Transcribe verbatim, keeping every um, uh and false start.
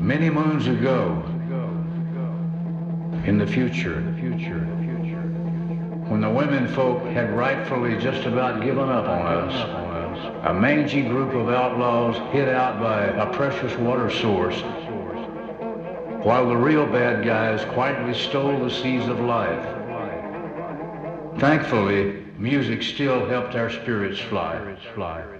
Many moons ago, in the future, when the women folk had rightfully just about given up on us, a mangy group of outlaws hid out by a precious water source, while the real bad guys quietly stole the seeds of life. Thankfully, music still helped our spirits fly.